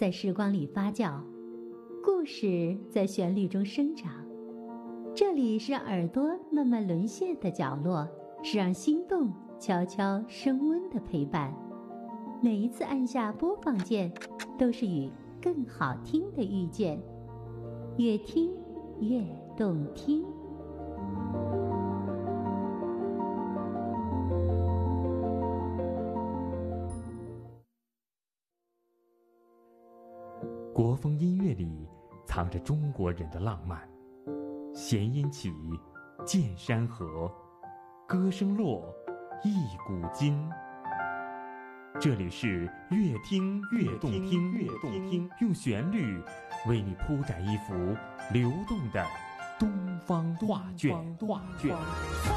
在时光里发酵，故事在旋律中生长。这里是让耳朵慢慢沦陷的角落，是让心动悄悄升温的陪伴。每一次按下播放键，都是与更好听的遇见。越听越动听。 国风音乐里藏着中国人的浪漫，弦音起，剑山河，歌声落，一古今。这里是越听越动听，用旋律为你铺展一幅流动的东方画卷。